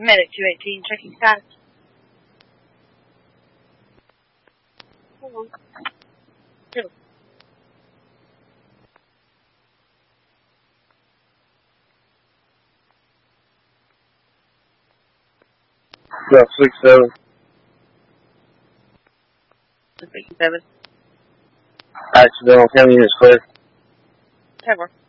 Medic 218, checking status. Hold on. Here. Yeah, 6-7. 67. Accidental, county units clear. 10-4.